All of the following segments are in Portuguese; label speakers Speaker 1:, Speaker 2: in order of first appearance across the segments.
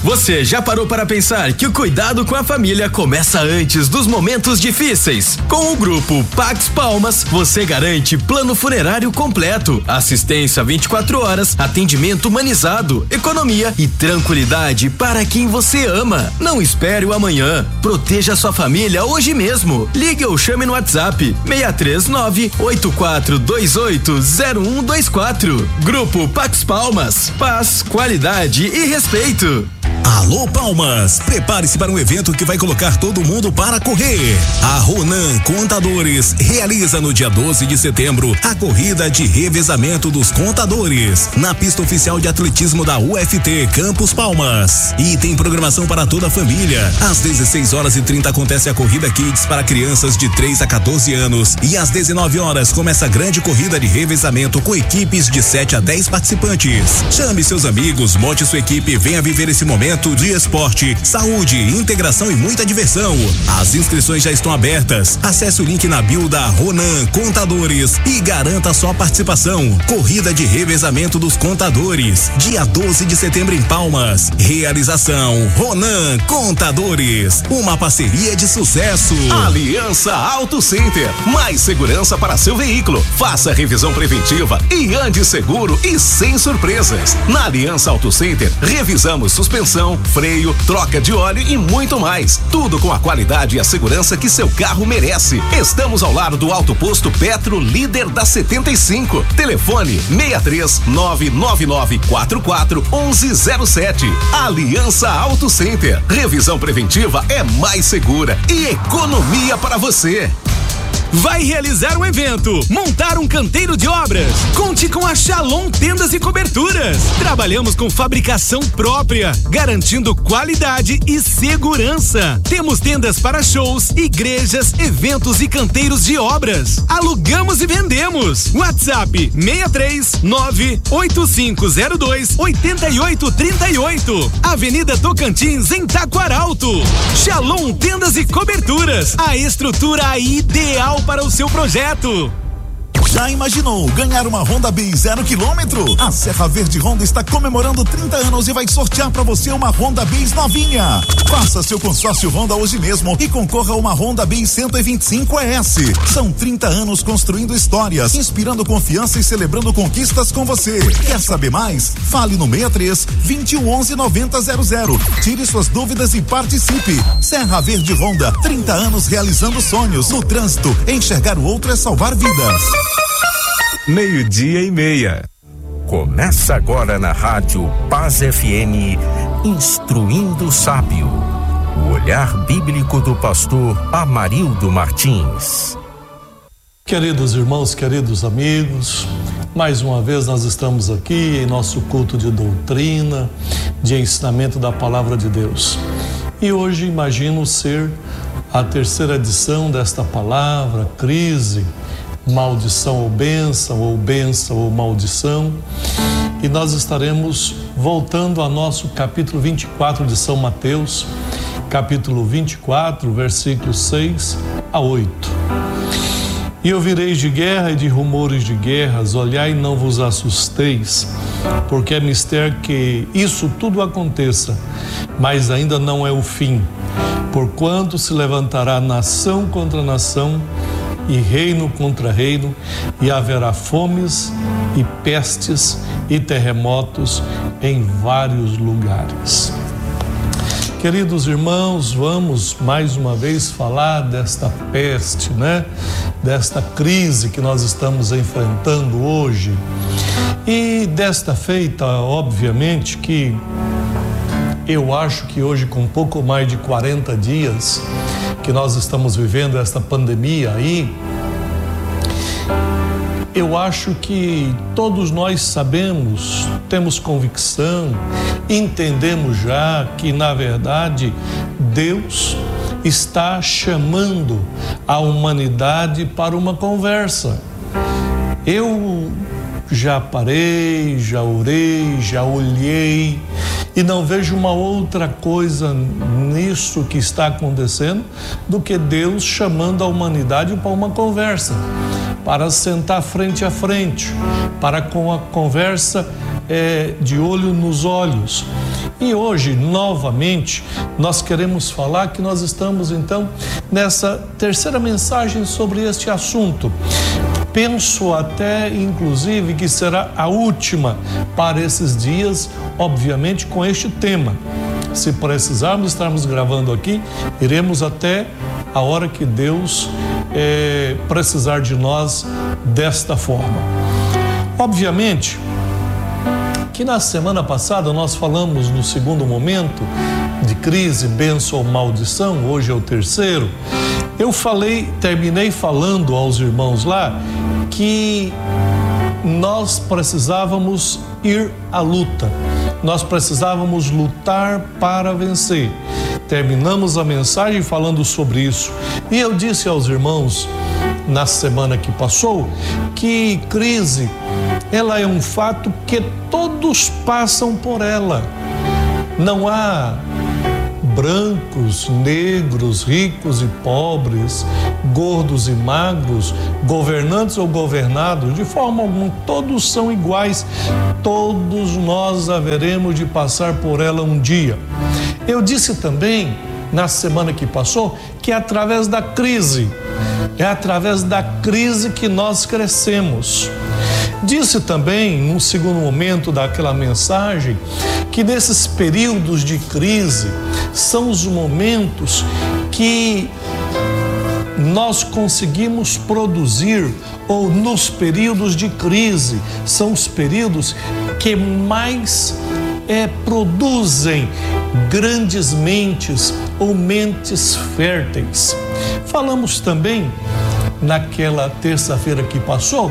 Speaker 1: Você já parou para pensar que o cuidado com a família começa antes dos momentos difíceis? Com o grupo Pax Palmas, você garante plano funerário completo, assistência 24 horas, atendimento humanizado, economia e tranquilidade para quem você ama. Não espere o amanhã. Proteja sua família hoje mesmo. Ligue ou chame no WhatsApp 639-8428-0124. Grupo Pax Palmas. Paz, qualidade e respeito.
Speaker 2: Alô Palmas, prepare-se para um evento que vai colocar todo mundo para correr. A Ronan Contadores realiza no dia 12 de setembro a corrida de revezamento dos contadores na pista oficial de atletismo da UFT Campus Palmas. E tem programação para toda a família. Às 16h30 acontece a corrida Kids para crianças de 3 a 14 anos e às 19h começa a grande corrida de revezamento com equipes de 7 a 10 participantes. Chame seus amigos, monte sua equipe e venha viver esse momento de esporte, saúde, integração e muita diversão. As inscrições já estão abertas. Acesse o link na bio da Ronan Contadores e garanta sua participação. Corrida de revezamento dos contadores, dia 12 de setembro em Palmas. Realização Ronan Contadores, uma parceria de sucesso.
Speaker 3: Aliança Auto Center, mais segurança para seu veículo. Faça revisão preventiva e ande seguro e sem surpresas. Na Aliança Auto Center, revisamos suspensão, freio, troca de óleo e muito mais. Tudo com a qualidade e a segurança que seu carro merece. Estamos ao lado do Alto Posto Petro, líder da 75. Telefone 63999441107. Aliança Auto Center. Revisão preventiva é mais segura e economia para você.
Speaker 4: Vai realizar um evento, montar um canteiro de obras? Conte com a Shalom Tendas e Coberturas. Trabalhamos com fabricação própria, garantindo qualidade e segurança. Temos tendas para shows, igrejas, eventos e canteiros de obras. Alugamos e vendemos. WhatsApp 639-8502-8838. Avenida Tocantins, em Taquaralto. Shalom Tendas e Coberturas, a estrutura ideal para o seu projeto.
Speaker 5: Já imaginou ganhar uma Honda Bis 0 km? A Serra Verde Honda está comemorando 30 anos e vai sortear para você uma Honda Bis novinha. Faça seu consórcio Honda hoje mesmo e concorra a uma Honda Bis 125 ES. São 30 anos construindo histórias, inspirando confiança e celebrando conquistas com você. Quer saber mais? Fale no 63-2111-9000. Tire suas dúvidas e participe. Serra Verde Honda, 30 anos realizando sonhos. No trânsito, enxergar o outro é salvar vidas.
Speaker 6: 12:30. Começa agora na Rádio Paz FM, Instruindo o Sábio. O olhar bíblico do pastor Amarildo Martins.
Speaker 7: Queridos irmãos, queridos amigos, mais uma vez nós estamos aqui em nosso culto de doutrina, de ensinamento da palavra de Deus. E hoje imagino ser a terceira edição desta palavra, crise, maldição ou bênção ou maldição, e nós estaremos voltando a nosso capítulo 24 de São Mateus, capítulo 24, versículos 6 a 8. E ouvireis de guerra e de rumores de guerras, olhai e não vos assusteis, porque é mister que isso tudo aconteça, mas ainda não é o fim, porquanto se levantará nação contra nação, e reino contra reino, e haverá fomes e pestes e terremotos em vários lugares. Queridos irmãos, vamos mais uma vez falar desta peste, desta crise que nós estamos enfrentando hoje. E desta feita, obviamente que eu acho que hoje, com pouco mais de 40 dias que nós estamos vivendo esta pandemia aí, eu acho que todos nós sabemos, temos convicção, entendemos já que, na verdade, Deus está chamando a humanidade para uma conversa. Eu já parei, já orei, já olhei e não vejo uma outra coisa nisso que está acontecendo do que Deus chamando a humanidade para uma conversa, para sentar frente a frente, para com a conversa de olho nos olhos. E hoje, novamente, nós queremos falar que nós estamos, então, nessa terceira mensagem sobre este assunto. Penso até, inclusive, que será a última para esses dias, obviamente, com este tema. Se precisarmos estarmos gravando aqui, iremos até a hora que Deus precisar de nós desta forma. Obviamente que na semana passada nós falamos no segundo momento de crise, bênção ou maldição, hoje é o terceiro. Eu terminei falando aos irmãos lá que nós precisávamos ir à luta, nós precisávamos lutar para vencer. Terminamos a mensagem falando sobre isso. E eu disse aos irmãos na semana que passou que crise, ela é um fato que todos passam por ela. Não há brancos, negros, ricos e pobres, gordos e magros, governantes ou governados, de forma alguma, todos são iguais. Todos nós haveremos de passar por ela um dia. Eu disse também, na semana que passou, que é através da crise que nós crescemos. Disse também, num segundo momento daquela mensagem, que nesses períodos de crise são os momentos que nós conseguimos produzir, ou nos períodos de crise, são os períodos que mais produzem grandes mentes ou mentes férteis. Falamos também, naquela terça-feira que passou,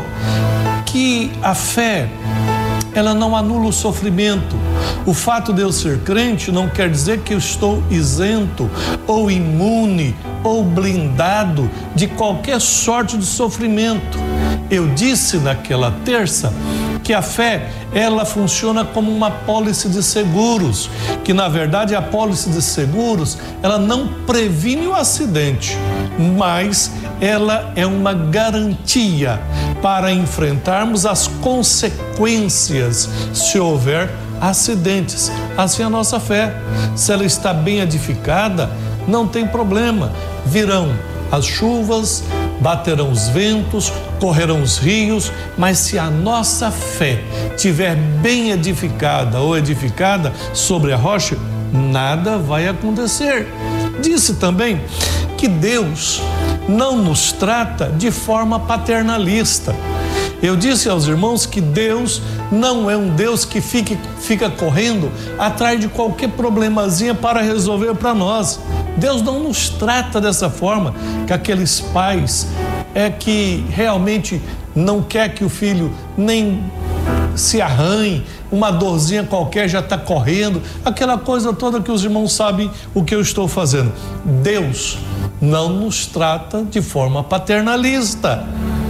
Speaker 7: que a fé, ela não anula o sofrimento. O fato de eu ser crente não quer dizer que eu estou isento ou imune ou blindado de qualquer sorte de sofrimento. Eu disse naquela terça que a fé, ela funciona como uma pólice de seguros, que na verdade a pólice de seguros, ela não previne o acidente, mas ela é uma garantia para enfrentarmos as consequências se houver acidentes. Assim é a nossa fé. Se ela está bem edificada, não tem problema. Virão as chuvas, baterão os ventos, correrão os rios, mas se a nossa fé estiver bem edificada ou edificada sobre a rocha, nada vai acontecer. Disse também que Deus não nos trata de forma paternalista. Eu disse aos irmãos que Deus não é um Deus que fica correndo atrás de qualquer problemazinha para resolver para nós. Deus não nos trata dessa forma, que aqueles pais que realmente não quer que o filho nem se arranhe, uma dorzinha qualquer já está correndo, aquela coisa toda que os irmãos sabem o que eu estou fazendo. Deus não nos trata de forma paternalista.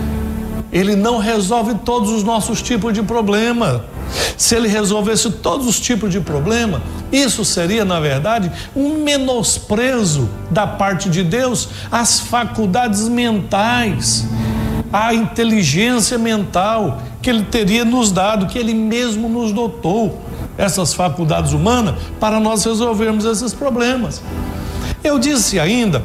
Speaker 7: Ele não resolve todos os nossos tipos de problema. Se ele resolvesse todos os tipos de problema, isso seria, na verdade, um menosprezo da parte de Deus às faculdades mentais, à inteligência mental que ele teria nos dado, que ele mesmo nos dotou, essas faculdades humanas, para nós resolvermos esses problemas. Eu disse ainda,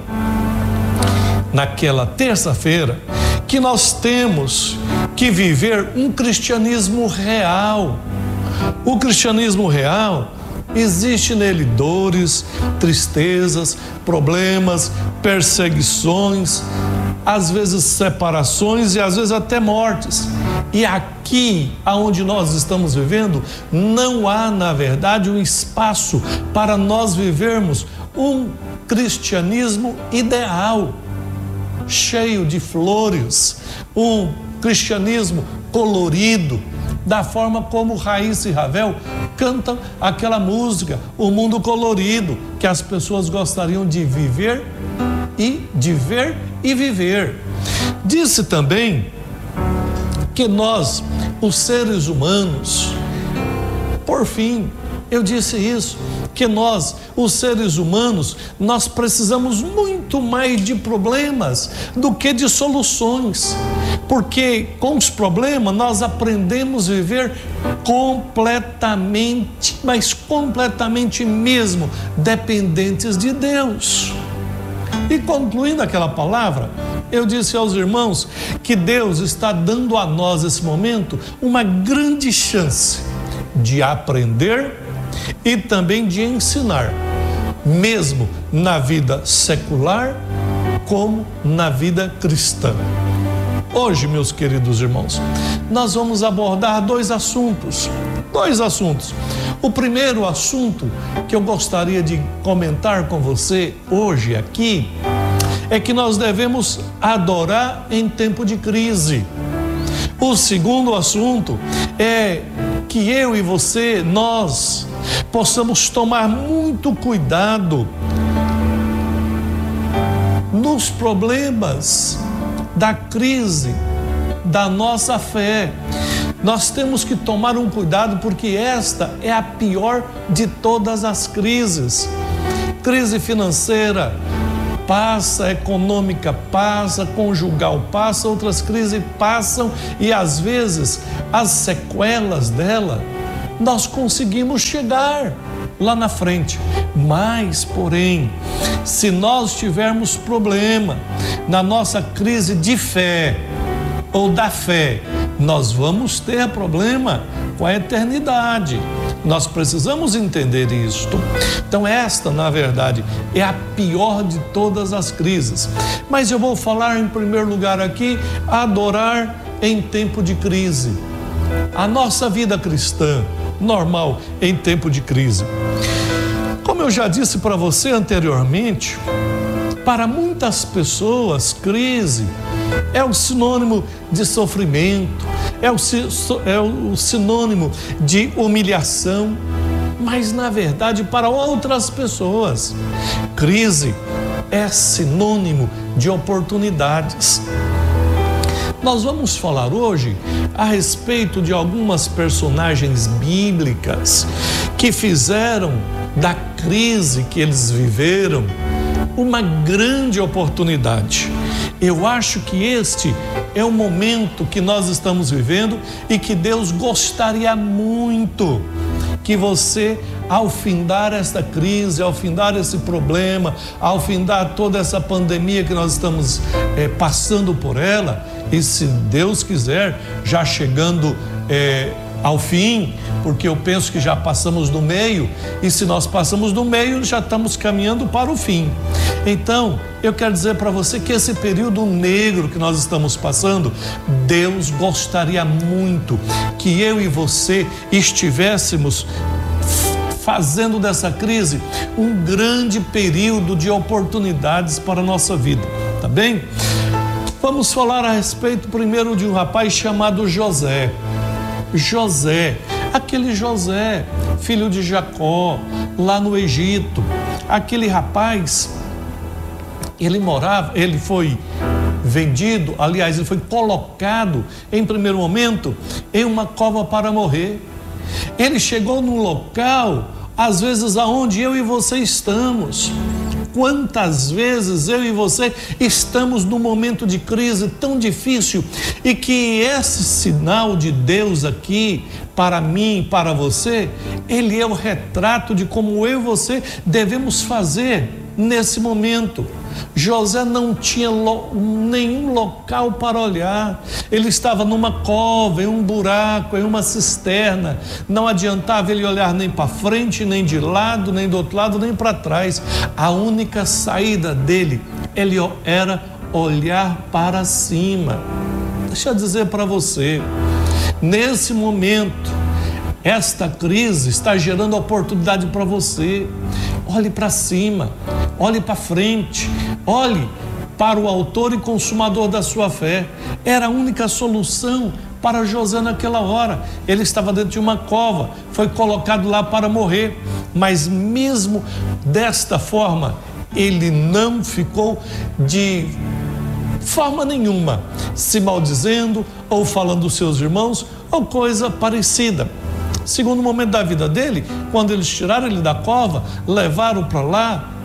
Speaker 7: naquela terça-feira, que nós temos que viver um cristianismo real. O cristianismo real, existe nele dores, tristezas, problemas, perseguições, às vezes separações e às vezes até mortes. E aqui, aonde nós estamos vivendo, não há, na verdade, um espaço para nós vivermos um cristianismo ideal, cheio de flores, um cristianismo colorido, da forma como Raíssa e Ravel cantam aquela música, O Mundo Colorido, que as pessoas gostariam de viver e de ver e viver. Disse também que nós, os seres humanos, por fim, eu disse isso, que nós, os seres humanos, nós precisamos muito mais de problemas do que de soluções. Porque com os problemas nós aprendemos a viver completamente, mas completamente mesmo, dependentes de Deus. E concluindo aquela palavra, eu disse aos irmãos que Deus está dando a nós nesse momento uma grande chance de aprender e também de ensinar, mesmo na vida secular como na vida cristã. Hoje, meus queridos irmãos, nós vamos abordar dois assuntos. O primeiro assunto que eu gostaria de comentar com você hoje aqui é que nós devemos adorar em tempo de crise. O segundo assunto é que eu e você, nós, possamos tomar muito cuidado nos problemas da crise da nossa fé. Nós temos que tomar um cuidado porque esta é a pior de todas as crises. Crise financeira passa, econômica passa, conjugal passa, outras crises passam e às vezes as sequelas dela nós conseguimos chegar lá na frente. Mas, porém, se nós tivermos problema na nossa crise de fé ou da fé, nós vamos ter problema com a eternidade. Nós precisamos entender isto. Então esta, na verdade, é a pior de todas as crises. Mas eu vou falar em primeiro lugar aqui, adorar em tempo de crise. A nossa vida cristã, normal em tempo de crise. Como eu já disse para você anteriormente, para muitas pessoas, crise é o sinônimo de sofrimento, é o sinônimo de humilhação, mas na verdade para outras pessoas, crise é sinônimo de oportunidades. Nós vamos falar hoje a respeito de algumas personagens bíblicas que fizeram da crise que eles viveram uma grande oportunidade. Eu acho que este é o momento que nós estamos vivendo e que Deus gostaria muito que você, ao findar esta crise, ao findar esse problema, ao findar toda essa pandemia que nós estamos passando por ela, e se Deus quiser, já chegando ao fim, porque eu penso que já passamos do meio, e se nós passamos do meio, já estamos caminhando para o fim. Então, eu quero dizer para você que esse período negro que nós estamos passando, Deus gostaria muito que eu e você estivéssemos fazendo dessa crise um grande período de oportunidades para a nossa vida, tá bem? Vamos falar a respeito primeiro de um rapaz chamado José. José, aquele José, filho de Jacó, lá no Egito. Aquele rapaz, ele foi vendido, aliás, ele foi colocado em primeiro momento em uma cova para morrer. Ele chegou num local, às vezes aonde eu e você estamos. Quantas vezes eu e você estamos num momento de crise tão difícil e que esse sinal de Deus aqui, para mim, para você, ele é o retrato de como eu e você devemos fazer nesse momento. José não tinha nenhum local para olhar, ele estava numa cova, em um buraco, em uma cisterna. Não adiantava ele olhar nem para frente, nem de lado, nem do outro lado, nem para trás. A única saída dele era olhar para cima. Deixa eu dizer para você, nesse momento, esta crise está gerando oportunidade para você. Olhe para cima, olhe para frente, olhe para o autor e consumador da sua fé. Era a única solução para José naquela hora. Ele estava dentro de uma cova, foi colocado lá para morrer, mas mesmo desta forma, ele não ficou de forma nenhuma se maldizendo ou falando dos seus irmãos ou coisa parecida. Segundo momento da vida dele, quando eles tiraram ele da cova, levaram para lá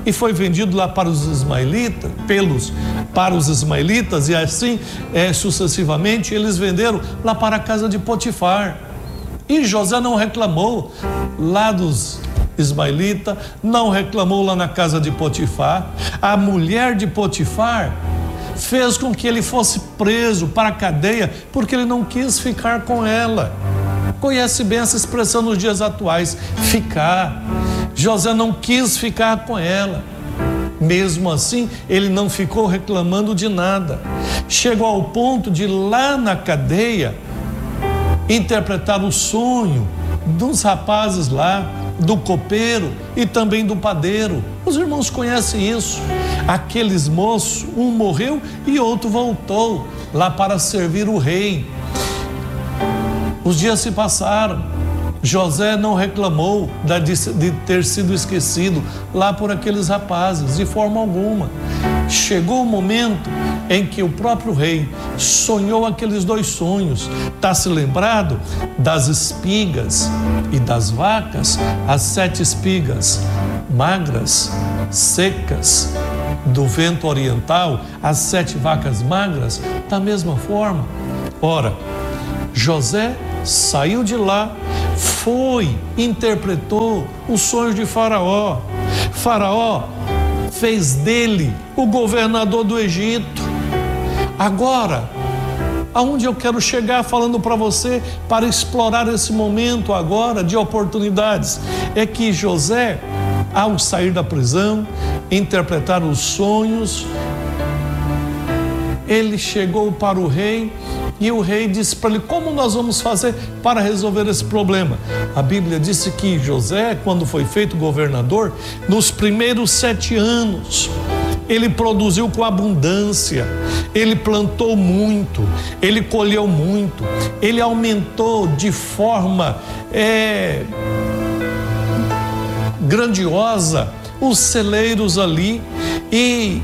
Speaker 7: e foi vendido lá para os ismaelitas, para os ismaelitas, e assim sucessivamente eles venderam lá para a casa de Potifar. E José não reclamou lá dos ismaelitas, não reclamou lá na casa de Potifar. A mulher de Potifar fez com que ele fosse preso para a cadeia, porque ele não quis ficar com ela. Conhece bem essa expressão nos dias atuais, ficar. José não quis ficar com ela. Mesmo assim, ele não ficou reclamando de nada. Chegou ao ponto de lá na cadeia interpretar o sonho dos rapazes lá, do copeiro e também do padeiro. Os irmãos conhecem isso. Aqueles moços, um morreu e outro voltou lá para servir o rei. Os dias se passaram. José não reclamou de ter sido esquecido lá por aqueles rapazes, de forma alguma. Chegou o momento em que o próprio rei sonhou aqueles dois sonhos. Está se lembrado das espigas e das vacas? As 7 espigas magras, secas, do vento oriental, as 7 vacas magras, da mesma forma. Ora, José saiu de lá, interpretou os sonhos de Faraó. Faraó fez dele o governador do Egito. Agora, aonde eu quero chegar falando para você, para explorar esse momento agora de oportunidades, é que José, ao sair da prisão, interpretar os sonhos, ele chegou para o rei e o rei disse para ele: como nós vamos fazer para resolver esse problema? A Bíblia disse que José, quando foi feito governador, nos primeiros 7 anos, ele produziu com abundância, ele plantou muito, ele colheu muito, ele aumentou de forma grandiosa os celeiros ali, e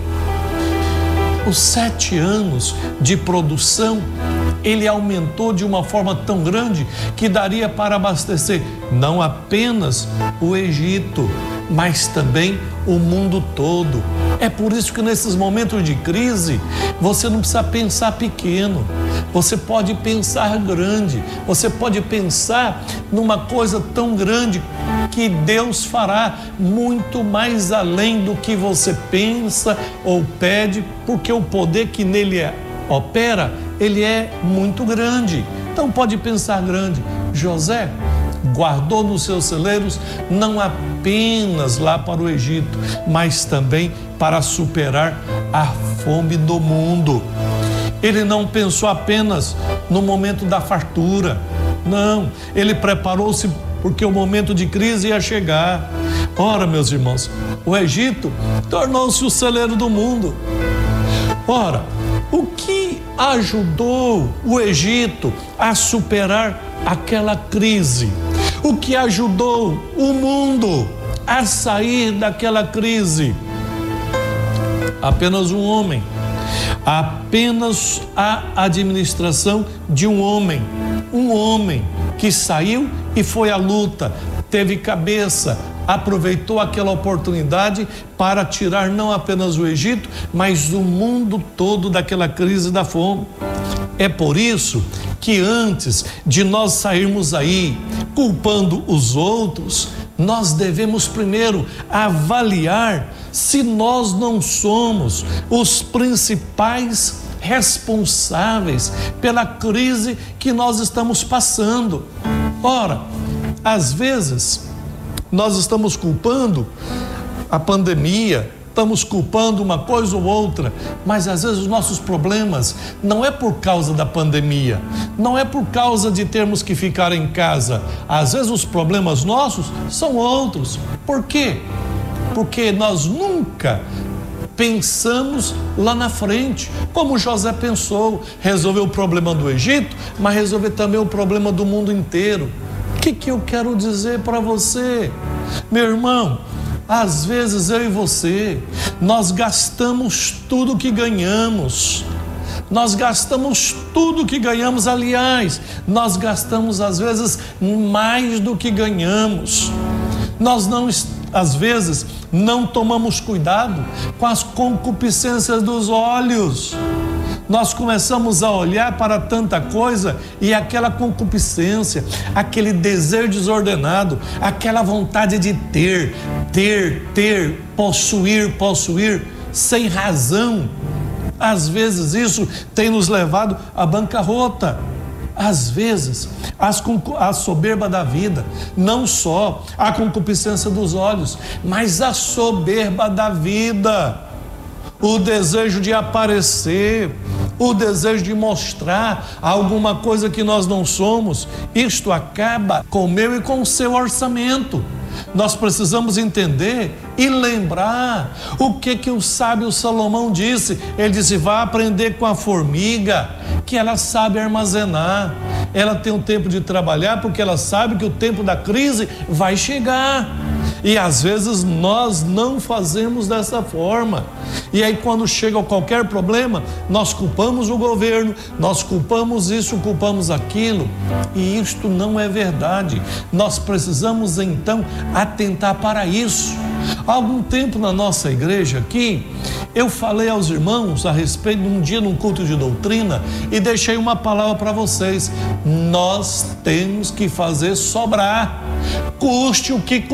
Speaker 7: os 7 anos de produção ele aumentou de uma forma tão grande que daria para abastecer não apenas o Egito, mas também o mundo todo. É por isso que nesses momentos de crise, você não precisa pensar pequeno, você pode pensar grande, você pode pensar numa coisa tão grande que Deus fará muito mais além do que você pensa ou pede, porque o poder que nele opera, ele é muito grande. Então pode pensar grande. José guardou nos seus celeiros não apenas lá para o Egito, mas também para superar a fome do mundo. Ele não pensou apenas no momento da fartura, não, ele preparou-se porque o momento de crise ia chegar. Ora, meus irmãos, o Egito tornou-se o celeiro do mundo. Ora, o que ajudou o Egito a superar aquela crise? O que ajudou o mundo a sair daquela crise? Apenas um homem, apenas a administração de um homem que saiu e foi à luta, teve cabeça, aproveitou aquela oportunidade para tirar não apenas o Egito, mas o mundo todo daquela crise da fome. É por isso que antes de nós sairmos aí culpando os outros, nós devemos primeiro avaliar se nós não somos os principais responsáveis pela crise que nós estamos passando. Ora, às vezes nós estamos culpando a pandemia, estamos culpando uma coisa ou outra, mas às vezes os nossos problemas não é por causa da pandemia, não é por causa de termos que ficar em casa. Às vezes os problemas nossos são outros. Por quê? Porque nós nunca pensamos lá na frente, como José pensou, resolver o problema do Egito, mas resolver também o problema do mundo inteiro. O que eu quero dizer para você, meu irmão? Às vezes eu e você, nós gastamos tudo que ganhamos. Nós gastamos tudo que ganhamos, aliás, nós gastamos às vezes mais do que ganhamos. Nós não às vezes, não tomamos cuidado com as concupiscências dos olhos. Nós começamos a olhar para tanta coisa e aquela concupiscência, aquele desejo desordenado, aquela vontade de ter, possuir, sem razão. Às vezes isso tem nos levado à bancarrota. Às vezes, a soberba da vida, não só a concupiscência dos olhos, mas a soberba da vida, o desejo de aparecer, o desejo de mostrar alguma coisa que nós não somos. Isto acaba com o meu e com o seu orçamento. Nós precisamos entender e lembrar o que o sábio Salomão disse. Ele disse: vá aprender com a formiga, que ela sabe armazenar. Ela tem um tempo de trabalhar porque ela sabe que o tempo da crise vai chegar. E às vezes nós não fazemos dessa forma. E aí quando chega qualquer problema, nós culpamos o governo, nós culpamos isso, culpamos aquilo. E isto não é verdade. Nós precisamos então atentar para isso. Há algum tempo na nossa igreja aqui, eu falei aos irmãos a respeito de um dia num culto de doutrina e deixei uma palavra para vocês. Nós temos que fazer sobrar, custe o que